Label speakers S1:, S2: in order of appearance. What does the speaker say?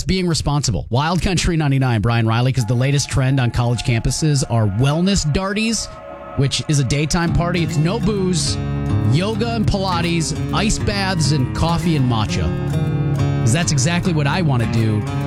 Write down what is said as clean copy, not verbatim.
S1: being responsible. Wild Country 99, Brian Riley, because the latest trend on college campuses are wellness darties, which is a daytime party. It's no booze, yoga and Pilates, ice baths, and coffee and matcha. Because that's exactly what I want to do